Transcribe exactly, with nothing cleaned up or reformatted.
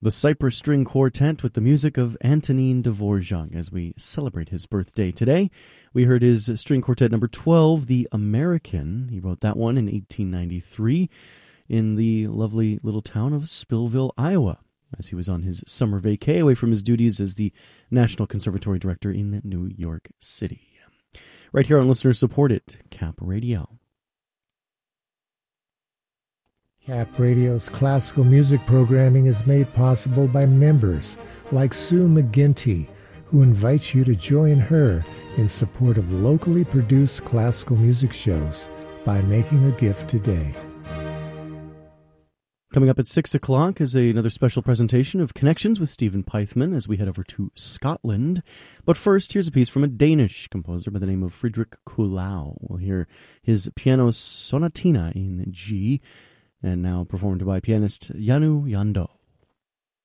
The Cypress String Quartet with the music of Antonin Dvorak as we celebrate his birthday today. We heard his string quartet number twelve, The American. He wrote that one in eighteen ninety-three in the lovely little town of Spillville, Iowa, as he was on his summer vacay away from his duties as the National Conservatory Director in New York City. Right here on Listener Supported, Cap Radio. Cap Radio's classical music programming is made possible by members like Sue McGinty, who invites you to join her in support of locally produced classical music shows by making a gift today. Coming up at six o'clock is a, another special presentation of Connections with Stephen Pythman as we head over to Scotland. But first, here's a piece from a Danish composer by the name of Friedrich Kuhlau. We'll hear his piano sonatina in G, and now performed by pianist Janu Jando.